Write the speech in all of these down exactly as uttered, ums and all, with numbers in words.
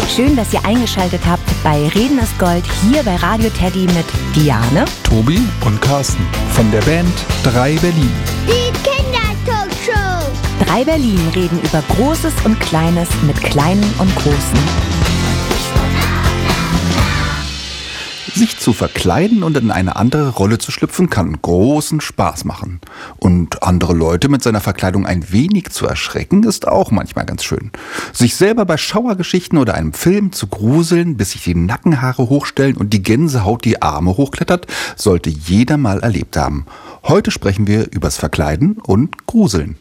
Schön, dass ihr eingeschaltet habt bei Reden ist Gold hier bei Radio Teddy mit Diane, Tobi und Carsten von der Band drei Berlin. Die Kindertalkshow. drei Berlin reden über Großes und Kleines mit Kleinen und Großen. Sich zu verkleiden und in eine andere Rolle zu schlüpfen, kann großen Spaß machen. Und andere Leute mit seiner Verkleidung ein wenig zu erschrecken, ist auch manchmal ganz schön. Sich selber bei Schauergeschichten oder einem Film zu gruseln, bis sich die Nackenhaare hochstellen und die Gänsehaut die Arme hochklettert, sollte jeder mal erlebt haben. Heute sprechen wir übers Verkleiden und Gruseln.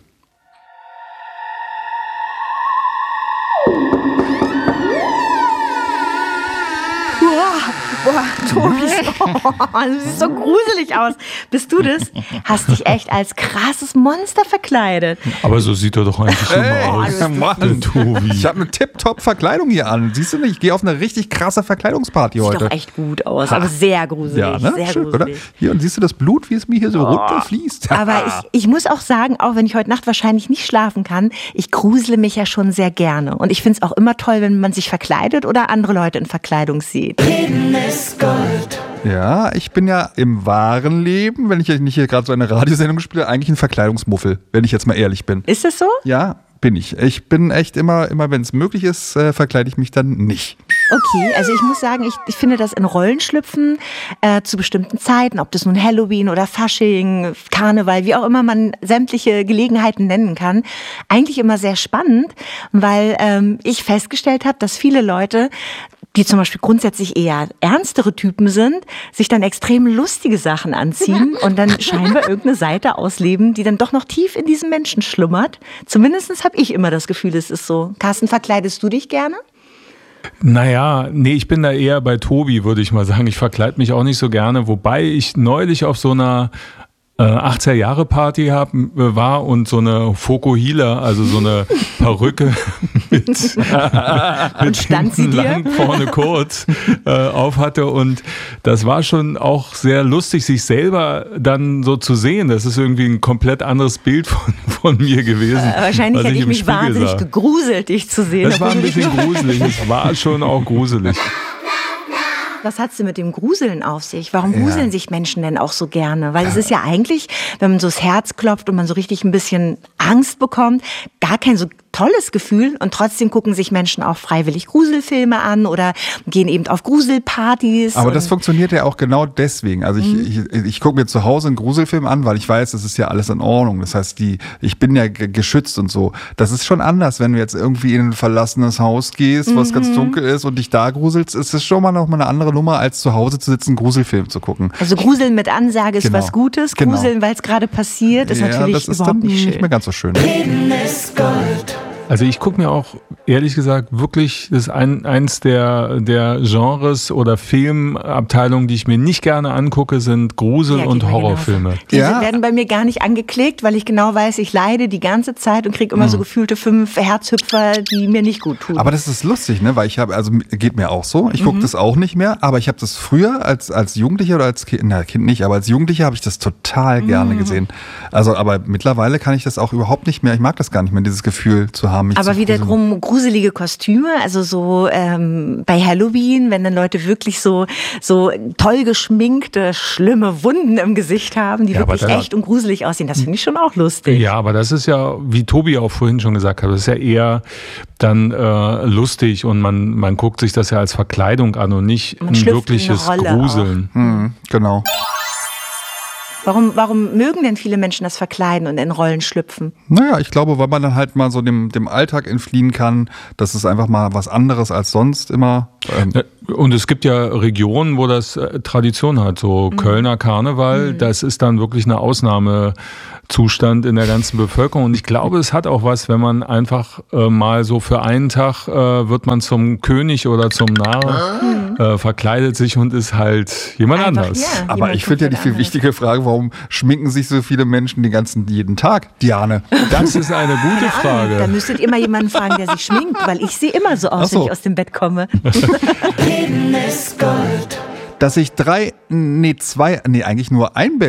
Boah, Tobi, oh, du siehst so gruselig aus. Bist du das? Hast dich echt als krasses Monster verkleidet. Aber so sieht er doch eigentlich immer Hey, aus. Mann, Tobi. Ich habe eine Tip-Top-Verkleidung hier an. Siehst du nicht? Ich gehe auf eine richtig krasse Verkleidungsparty Sieht heute. doch echt gut aus, aber sehr gruselig. Ja, ne? Sehr Schön, gruselig. oder? Hier, und siehst du das Blut, wie es mir hier so runterfließt? Aber ich, ich muss auch sagen, auch wenn ich heute Nacht wahrscheinlich nicht schlafen kann, ich grusele mich ja schon sehr gerne. Und ich finde es auch immer toll, wenn man sich verkleidet oder andere Leute in Verkleidung sieht. Reden ist Gold. Ja, ich bin ja im wahren Leben, wenn ich nicht hier gerade so eine Radiosendung spiele, eigentlich ein Verkleidungsmuffel, wenn ich jetzt mal ehrlich bin. Ist das so? Ja, bin ich. Ich bin echt immer, immer wenn es möglich ist, äh, verkleide ich mich dann nicht. Okay, also ich muss sagen, ich, ich finde das in Rollen schlüpfen äh, zu bestimmten Zeiten, ob das nun Halloween oder Fasching, Karneval, wie auch immer man sämtliche Gelegenheiten nennen kann, eigentlich immer sehr spannend, weil ähm, ich festgestellt habe, dass viele Leute, die zum Beispiel grundsätzlich eher ernstere Typen sind, sich dann extrem lustige Sachen anziehen und dann scheinbar irgendeine Seite ausleben, die dann doch noch tief in diesem Menschen schlummert. Zumindest habe ich immer das Gefühl, es ist so. Carsten, verkleidest du dich gerne? Naja, nee, ich bin da eher bei Tobi, würde ich mal sagen. Ich verkleide mich auch nicht so gerne, wobei ich neulich auf so einer äh, achtziger-Jahre-Party hab, äh, war und so eine Fokuhila, also so eine Perücke mit, mit stand sie hinten dir? lang, vorne kurz äh, auf hatte. Und das war schon auch sehr lustig, sich selber dann so zu sehen. Das ist irgendwie ein komplett anderes Bild von, von mir gewesen. Äh, wahrscheinlich was hätte ich im mich Spiegel wahnsinnig sah. gegruselt, dich zu sehen. Das war ein obwohl du dich bisschen noch- gruselig. Es war schon auch gruselig. Was hat's denn mit dem Gruseln auf sich? Warum Ja. gruseln sich Menschen denn auch so gerne? Weil es ist ja eigentlich, wenn man so das Herz klopft und man so richtig ein bisschen Angst bekommt, gar kein so tolles Gefühl. Und trotzdem gucken sich Menschen auch freiwillig Gruselfilme an oder gehen eben auf Gruselpartys. Aber das und funktioniert ja auch genau deswegen. Also ich, ich, ich gucke mir zu Hause einen Gruselfilm an, weil ich weiß, das ist ja alles in Ordnung. Das heißt, die, ich bin ja g- geschützt und so. Das ist schon anders, wenn du jetzt irgendwie in ein verlassenes Haus gehst, was ganz dunkel ist und dich da gruselst, ist es schon mal noch mal eine andere Nummer, als zu Hause zu sitzen, einen Gruselfilm zu gucken. also Gruseln mit Ansage ist Genau. was Gutes. Genau. Gruseln, weil es gerade passiert, ist ja, natürlich das ist überhaupt dann nicht schön. nicht mehr ganz so schön. Reden ist Gold. Also ich gucke mir auch, ehrlich gesagt, wirklich, das ist ein, eins der, der Genres oder Filmabteilungen, die ich mir nicht gerne angucke, sind Grusel- Ja, und geht mir Horrorfilme. genauso. Die Ja. werden bei mir gar nicht angeklickt, weil ich genau weiß, ich leide die ganze Zeit und kriege immer so gefühlte fünf Herzhüpfer, die mir nicht gut tun. Aber das ist lustig, ne? Weil ich habe, also geht mir auch so. Ich gucke das auch nicht mehr, aber ich habe das früher als als Jugendlicher oder als Kind, na Kind nicht, aber als Jugendlicher habe ich das total gerne gesehen. Also, aber mittlerweile kann ich das auch überhaupt nicht mehr. Ich mag das gar nicht mehr, dieses Gefühl zu haben. Mich Aber zu wiederum gruseln. gruselige Kostüme, also so ähm, bei Halloween, wenn dann Leute wirklich so so toll geschminkte, schlimme Wunden im Gesicht haben, die Ja, aber wirklich da- echt und gruselig aussehen, das finde ich schon auch lustig. Ja, aber das ist ja, wie Tobi auch vorhin schon gesagt hat, das ist ja eher dann äh, lustig und man, man guckt sich das ja als Verkleidung an und nicht Man ein schlüpft in wirkliches eine Rolle Gruseln. Mhm, genau. Warum, warum mögen denn viele Menschen das Verkleiden und in Rollen schlüpfen? Naja, ich glaube, weil man dann halt mal so dem, dem Alltag entfliehen kann. Das ist einfach mal was anderes als sonst immer. Ähm, Ja, und es gibt ja Regionen, wo das äh, Tradition hat, so Kölner Karneval, das ist dann wirklich eine Ausnahmezustand in der ganzen Bevölkerung. Und ich glaube, es hat auch was, wenn man einfach äh, mal so für einen Tag äh, wird man zum König oder zum Narr, äh, verkleidet sich und ist halt jemand Einfach, anders. ja. aber jemand ich finde ja die komplett viel anders. wichtige Frage, warum schminken sich so viele Menschen den ganzen, jeden Tag? Diane. Das ist eine gute Keine Ahnung, da Frage. müsstet ihr mal jemanden fragen, der sich schminkt, weil ich sehe immer so aus, Ach so. wenn ich aus dem Bett komme. Reden ist Gold. Dass ich drei, nee, zwei, nee, eigentlich nur ein